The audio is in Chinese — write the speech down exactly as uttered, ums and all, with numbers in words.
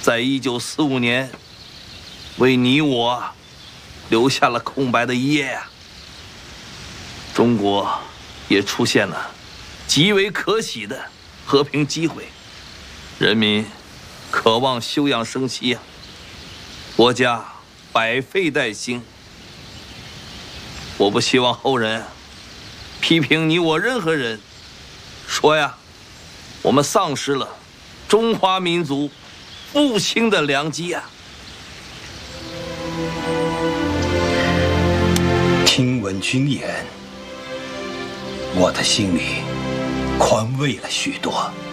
在一九四五年，为你我留下了空白的一页啊。中国也出现了极为可喜的和平机会，人民渴望休养生息啊，国家百废待兴。我不希望后人批评你我任何人，说呀，我们丧失了中华民族复兴的良机啊！ 听闻君言，我的心里宽慰了许多。